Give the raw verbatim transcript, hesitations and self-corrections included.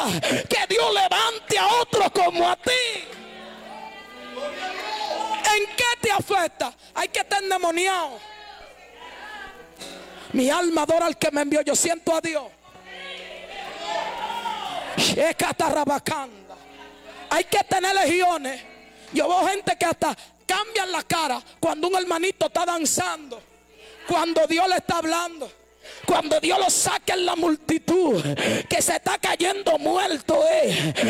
que Dios levante a otro como a ti. ¿En qué te afecta? Hay que estar endemoniado. Mi alma adora al que me envió. Yo siento a Dios. Hay que tener legiones. Yo veo gente que hasta cambian la cara cuando un hermanito está danzando, cuando Dios le está hablando, cuando Dios lo saca en la multitud, que se está cayendo muerto. Eh.